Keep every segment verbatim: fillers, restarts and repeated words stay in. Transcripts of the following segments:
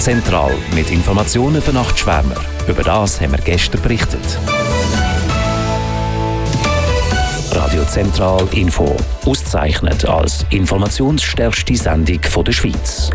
Zentral mit Informationen für Nachtschwärmer. Über das haben wir gestern berichtet. Radio Zentral Info. Ausgezeichnet als informationsstärkste Sendung der Schweiz.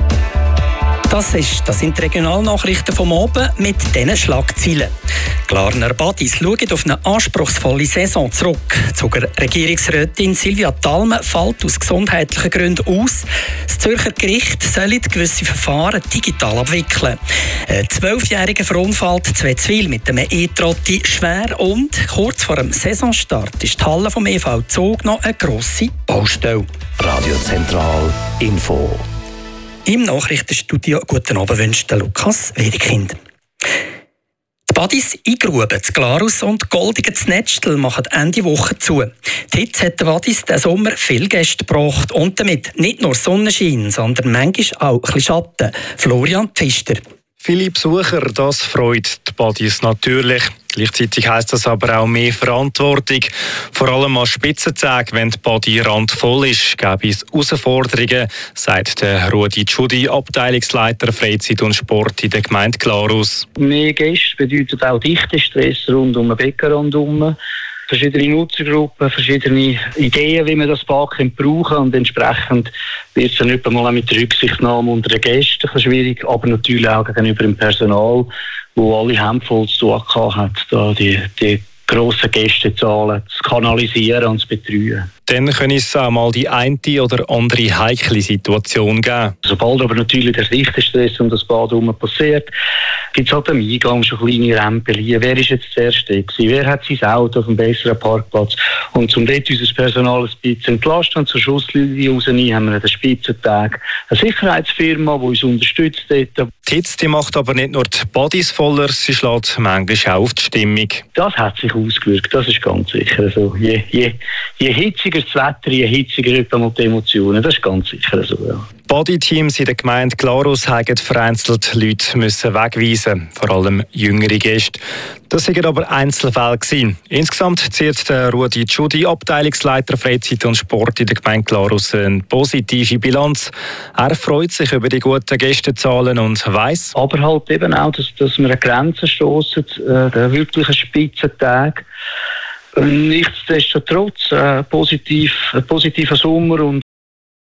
Das, ist, das sind die Regionalnachrichten vom Abend mit diesen Schlagzeilen. Glarner Badis schauen auf eine anspruchsvolle Saison zurück. Sogar Regierungsrätin Silvia Thalme fällt aus gesundheitlichen Gründen aus. Das Zürcher Gericht soll gewisse Verfahren digital abwickeln. Ein Zwölfjähriger verunfallt zu Wetzwil mit einem E-Trotti schwer und kurz vor dem Saisonstart ist die Halle vom E V Zug noch eine grosse Baustelle. Radio Zentral Info. Im Nachrichtenstudio guten Abend wünscht Lukas Wedekind. Die Badis Eingruben, das Glarus und Goldigen zu Netzstel machen Ende Woche zu. Die Hitze hat der Badis diesen Sommer viele Gäste gebracht und damit nicht nur Sonnenschein, sondern manchmal auch ein bisschen Schatten. Florian Pfister. Viele Besucher, das freut die Badis natürlich. Gleichzeitig heisst das aber auch mehr Verantwortung. Vor allem an Spitzentagen, wenn die Badi randvoll ist, gäbe es Herausforderungen, sagt der Rudi Tschudi, Abteilungsleiter Freizeit und Sport in der Gemeinde Glarus. Mehr Gäste bedeutet auch dichter Stress rund um den Becken rundherum. Verschiedene Nutzergruppen, verschiedene Ideen, wie man das Bad brauchen kann. Und entsprechend wird es dann etwa mal mit der Rücksichtnahme unter den Gästen schwierig, aber natürlich auch gegenüber dem Personal, wo alle Hände voll zu tun hat, da die, die grossen Gästezahlen zu kanalisieren und zu betreuen. Dann kann es auch mal die eine oder andere heikle Situation geben. Sobald aber natürlich der Lichterstress um das Bad herum passiert, gibt es halt am Eingang schon kleine Rempelien. Wer ist jetzt zuerst da gewesen? Wer hat sein Auto auf einem besseren Parkplatz? Und um dort unser Personal ein bisschen zu entlasten und zur Schusslinie rauszunehmen, haben wir an den Spitzentagen eine Sicherheitsfirma, die uns unterstützt dort. Die Hitze die macht aber nicht nur die Badis voller, sie schlägt manchmal auch auf die Stimmung. Das hat sich ausgewirkt, das ist ganz sicher so. Je, je, je hitziger das Wetter, je hitziger die Emotionen, das ist ganz sicher so, ja. Body-Teams in der Gemeinde Glarus haben vereinzelt Leute müssen wegweisen, vor allem jüngere Gäste. Das waren aber Einzelfälle gewesen. Insgesamt zieht der Rudi Tschudi, Abteilungsleiter Freizeit und Sport in der Gemeinde Glarus, eine positive Bilanz. Er freut sich über die guten Gästezahlen und weiss. Aber halt eben auch, dass, dass wir an Grenzen stossen, äh, der wirklichen Spitzentag. Nichtsdestotrotz äh, positiv, ein positiver Sommer und